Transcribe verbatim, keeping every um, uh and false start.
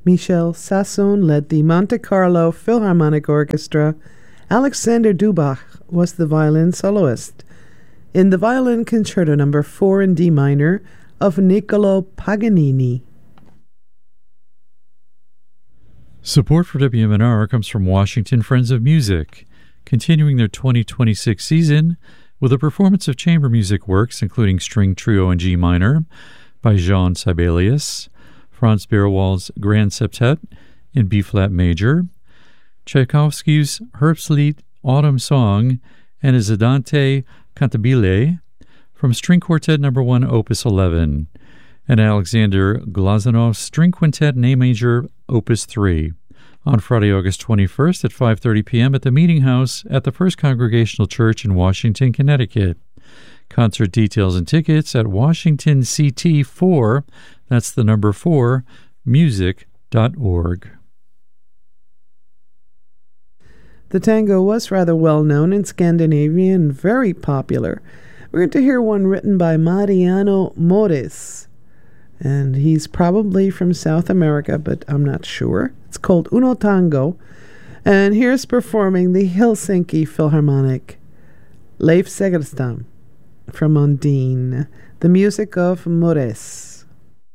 Michel Sassoon led the Monte Carlo Philharmonic Orchestra. Alexander Dubach was the violin soloist in the Violin Concerto Number four in D minor of Niccolo Paganini. Support for W M N R comes from Washington Friends of Music, continuing their twenty twenty-six season with a performance of chamber music works including String Trio in G minor by Jean Sibelius, Franz Beerwald's Grand Septet in B-flat major, Tchaikovsky's Herbstlied Autumn Song, and his Andante Cantabile from String Quartet Number one, Opus eleven, and Alexander Glazanov's String Quintet in A major, Opus three, on Friday, August twenty-first at five thirty p.m. at the Meeting House at the First Congregational Church in Washington, Connecticut. Concert details and tickets at Washington C T four, that's the number four, music dot org. The tango was rather well known in Scandinavia and very popular. We're going to hear one written by Mariano Mores, and he's probably from South America, but I'm not sure. It's called Uno Tango, and here's performing the Helsinki Philharmonic, Leif Segerstam from Undine, the music of Mores.